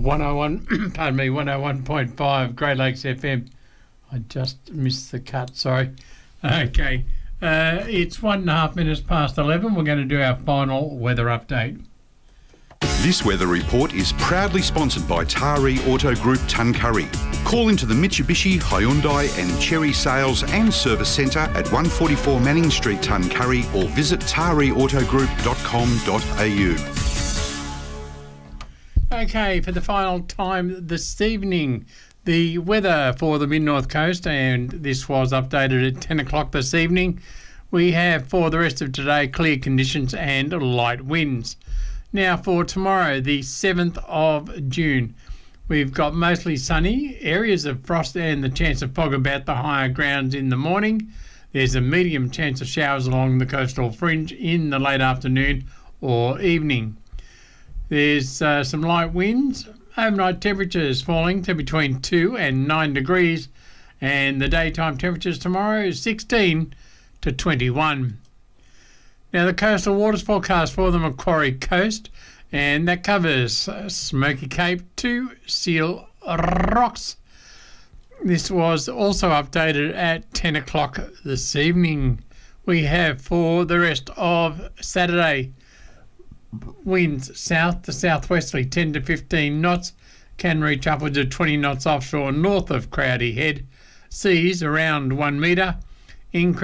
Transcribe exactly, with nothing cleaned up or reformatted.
one oh one, pardon me, one oh one point five Great Lakes F M. I just missed the cut, sorry. Okay, uh, it's one and a half minutes past eleven. We're going to do our final weather update. This weather report is proudly sponsored by Taree Auto Group Tuncurry. Call into the Mitsubishi, Hyundai and Chery Sales and Service Centre at one forty-four Manning Street, Tuncurry, or visit taree auto group dot com dot a u. Okay, for the final time this evening, the weather for the Mid-North Coast, and this was updated at ten o'clock this evening. We have for the rest of today clear conditions and light winds. Now for tomorrow, the seventh of June, we've got mostly sunny, areas of frost and the chance of fog about the higher grounds in the morning. There's a medium chance of showers along the coastal fringe in the late afternoon or evening. There's uh, some light winds. Overnight temperatures falling to between two and nine degrees, and the daytime temperatures tomorrow is sixteen to twenty-one. Now the coastal waters forecast for the Macquarie Coast, and that covers uh, Smoky Cape to Seal Rocks. This was also updated at ten o'clock this evening. We have for the rest of Saturday, winds south to southwesterly ten to fifteen knots, can reach upwards of twenty knots offshore north of Crowdy Head. Seas around one metre. Increase